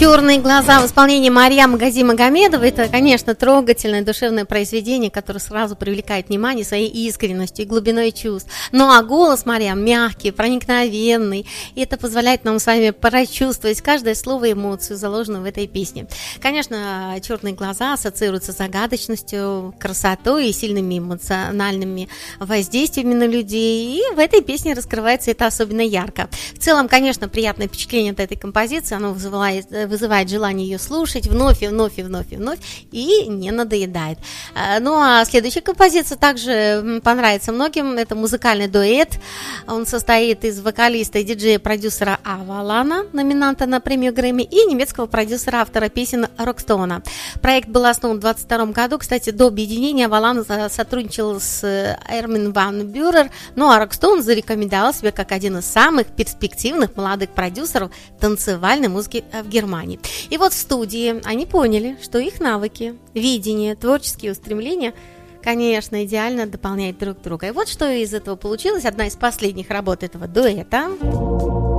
«Черные глаза» в исполнении Марьям Гази-Магомедовой. Это, конечно, трогательное душевное произведение, которое сразу привлекает внимание своей искренностью и глубиной чувств. Ну а голос Марьям мягкий, проникновенный, и это позволяет нам с вами прочувствовать каждое слово и эмоцию, заложенную в этой песне. Конечно, «Черные глаза» ассоциируются с загадочностью, красотой и сильными эмоциональными воздействиями на людей, и в этой песне раскрывается это особенно ярко. В целом, конечно, приятное впечатление от этой композиции, оно вызывает желание ее слушать вновь и вновь и вновь и вновь, и не надоедает. Ну а следующая композиция также понравится многим. Это музыкальный дуэт. Он состоит из вокалиста и диджея-продюсера Авалана, номинанта на премию Грэмми, и немецкого продюсера, автора песен Рокстоуна. Проект был основан в 2022 году. Кстати, до объединения Авалан сотрудничал с Эрмин ван Бюрер, ну а Рокстоун зарекомендовал себя как один из самых перспективных молодых продюсеров танцевальной музыки в Германии. И вот в студии они поняли, что их навыки, видение, творческие устремления, конечно, идеально дополняют друг друга. И вот что из этого получилось. Одна из последних работ этого дуэта.